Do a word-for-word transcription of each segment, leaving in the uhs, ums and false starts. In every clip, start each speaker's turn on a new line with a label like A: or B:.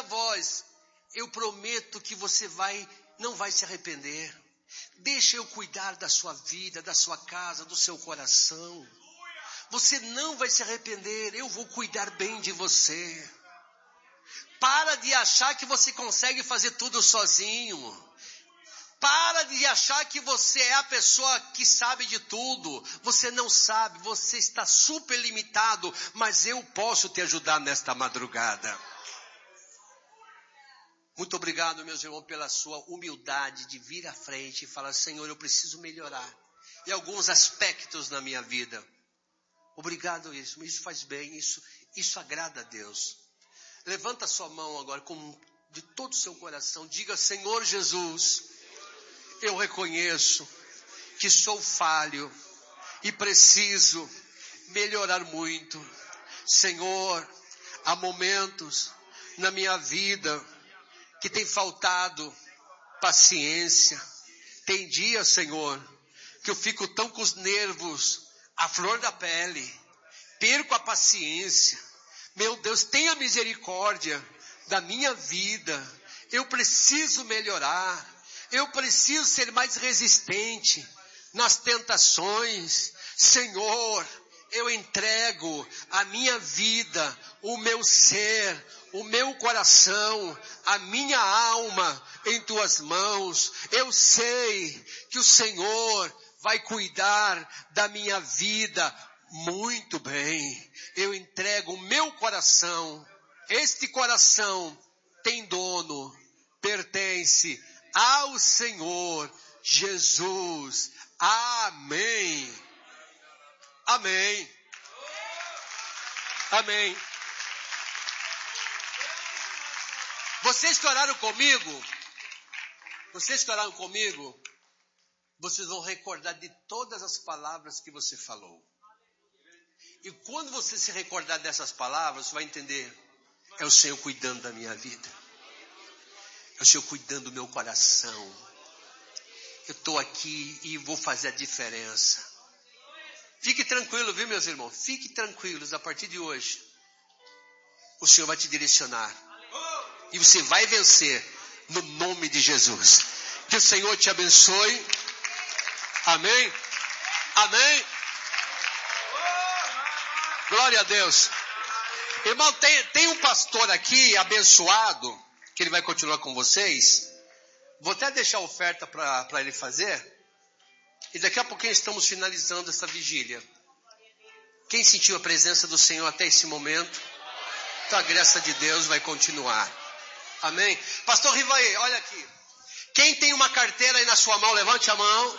A: voz, eu prometo que você vai, não vai se arrepender. Deixa eu cuidar da sua vida, da sua casa, do seu coração. Você não vai se arrepender, eu vou cuidar bem de você. Para de achar que você consegue fazer tudo sozinho. Para de achar que você é a pessoa que sabe de tudo. Você não sabe, você está super limitado, mas eu posso te ajudar nesta madrugada. Muito obrigado, meus irmãos, pela sua humildade de vir à frente e falar: Senhor, eu preciso melhorar em alguns aspectos na minha vida. Obrigado, isso, isso faz bem, isso, isso agrada a Deus. Levanta a sua mão agora com, de todo o seu coração, diga: Senhor Jesus, eu reconheço que sou falho e preciso melhorar muito. Senhor, há momentos na minha vida que tem faltado paciência. Tem dias, Senhor, que eu fico tão com os nervos à flor da pele, perco a paciência. Meu Deus, tenha misericórdia da minha vida. Eu preciso melhorar. Eu preciso ser mais resistente nas tentações. Senhor, eu entrego a minha vida, o meu ser, o meu coração, a minha alma em tuas mãos. Eu sei que o Senhor vai cuidar da minha vida muito bem. Eu entrego o meu coração. Este coração tem dono, pertence ao Senhor Jesus. Amém. Amém. Amém. Vocês que oraram comigo, vocês que oraram comigo, vocês vão recordar de todas as palavras que você falou. E quando você se recordar dessas palavras, você vai entender: é o Senhor cuidando da minha vida. É o Senhor cuidando do meu coração. Eu estou aqui e vou fazer a diferença. Fique tranquilo, viu, meus irmãos? Fique tranquilos, a partir de hoje o Senhor vai te direcionar. E você vai vencer no nome de Jesus. Que o Senhor te abençoe. Amém? Amém? Glória a Deus. Irmão, tem, tem um pastor aqui abençoado, que ele vai continuar com vocês. Vou até deixar a oferta para ele fazer. E daqui a pouquinho estamos finalizando essa vigília. Quem sentiu a presença do Senhor até esse momento? Então a graça de Deus vai continuar. Amém? Pastor Rivaí, olha aqui. Quem tem uma carteira aí na sua mão, levante a mão.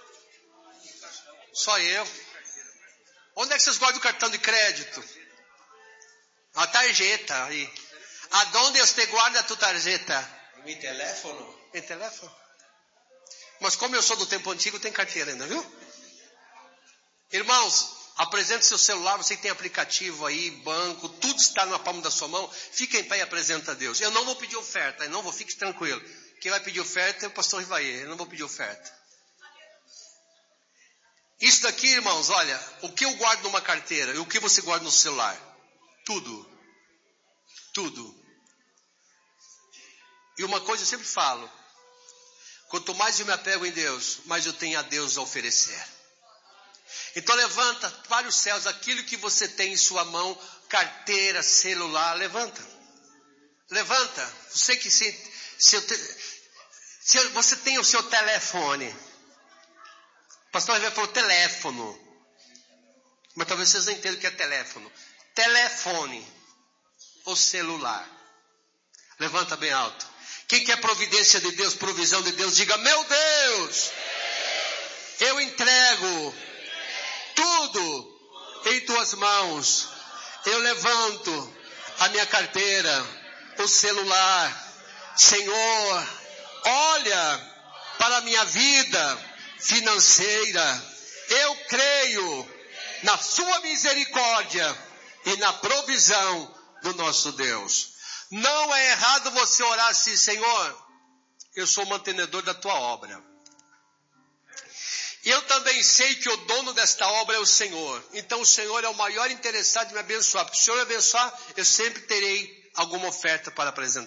A: Só eu. Onde é que vocês guardam o cartão de crédito? A tarjeta aí. Aonde você guarda a tua tarjeta?
B: Mi teléfono.
A: Em telefone? Mas como eu sou do tempo antigo, tem carteira ainda, viu? Irmãos, apresente seu celular, você que tem aplicativo aí, banco, tudo está na palma da sua mão. Fique em pé e apresenta a Deus. Eu não vou pedir oferta, eu não vou, fique tranquilo. Quem vai pedir oferta é o pastor Rivaí, eu não vou pedir oferta. Isso daqui, irmãos, olha, o que eu guardo numa carteira e o que você guarda no celular? Tudo. Tudo. E uma coisa eu sempre falo: quanto mais eu me apego em Deus, mais eu tenho a Deus a oferecer. Então levanta para os céus aquilo que você tem em sua mão, carteira, celular, levanta. Levanta. Você que se, se, se você tem o seu telefone. O pastor vai falar teléfono. Mas talvez vocês não entendam o que é teléfono. Telefone ou celular. Levanta bem alto. Quem quer providência de Deus, provisão de Deus, diga: meu Deus, eu entrego tudo em tuas mãos. Eu levanto a minha carteira, o celular. Senhor, olha para a minha vida financeira. Eu creio na sua misericórdia e na provisão do nosso Deus. Não é errado você orar assim: Senhor, eu sou o mantenedor da tua obra. E eu também sei que o dono desta obra é o Senhor. Então o Senhor é o maior interessado em me abençoar. Porque se o Senhor me abençoar, eu sempre terei alguma oferta para apresentar.